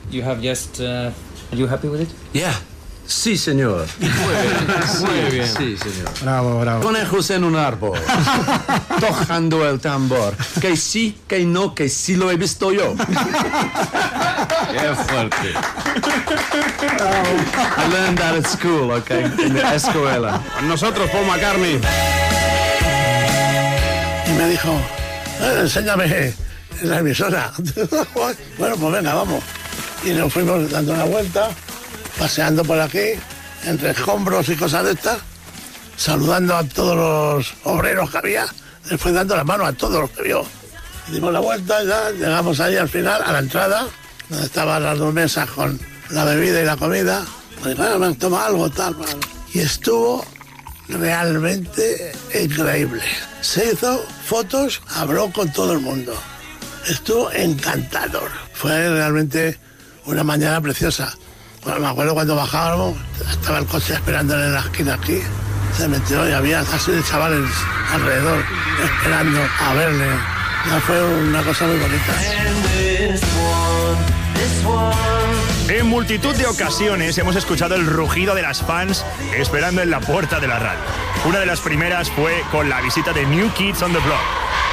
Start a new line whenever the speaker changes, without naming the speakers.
you have just... are you happy with it?
Yeah. Sí, señor. Muy bien. Sí, señor.
Bravo, bravo.
Conejos en un árbol, tocando el tambor. Que sí, que no, que sí lo he visto yo. Qué fuerte. I learned that at school, okay? En la escuela.
Nosotros, Paul McCartney.
Y me dijo, enséñame la emisora. Bueno, pues venga, vamos. Y nos fuimos dando una vuelta, paseando por aquí, entre escombros y cosas de estas, saludando a todos los obreros que había, después dando la mano a todos los que vio. Dimos la vuelta y ya llegamos ahí al final, a la entrada, donde estaban las dos mesas con la bebida y la comida. Me dijo, me toma algo, tal. Y estuvo realmente increíble. Se hizo fotos, habló con todo el mundo. Estuvo encantador. Fue realmente una mañana preciosa. Bueno, me acuerdo cuando bajábamos, estaba el coche esperándole en la esquina aquí. Se metió y había casi de chavales alrededor, esperando a verle. Ya fue una cosa muy bonita.
En multitud de ocasiones hemos escuchado el rugido de las fans esperando en la puerta de la radio. Una de las primeras fue con la visita de New Kids on the Block.